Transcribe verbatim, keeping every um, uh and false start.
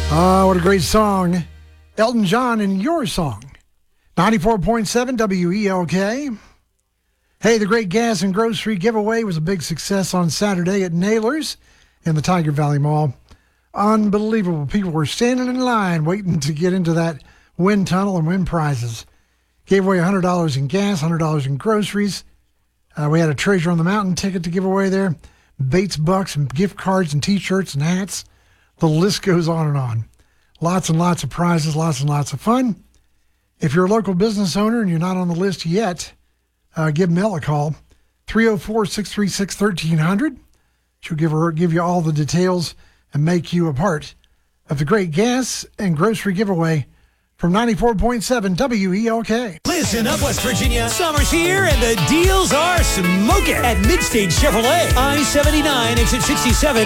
Ah, what a great song. Elton John and Your Song. ninety-four point seven W E L K. Hey, the great gas and grocery giveaway was a big success on Saturday at Naylor's in the Tiger Valley Mall. Unbelievable. People were standing in line waiting to get into that wind tunnel and win prizes. Gave away one hundred dollars in gas, one hundred dollars in groceries. Uh, we had a Treasure on the Mountain ticket to give away there. Bates Bucks and gift cards and T-shirts and hats. The list goes on and on. Lots and lots of prizes, lots and lots of fun. If you're a local business owner and you're not on the list yet, uh, give Mel a call. three oh four, six three six, one three hundred. She'll give her give you all the details and make you a part of the great gas and grocery giveaway from ninety-four point seven W E L K. Listen up, West Virginia. Summer's here and the deals are smoking at Midstage Chevrolet. I seventy-nine, exit sixty-seven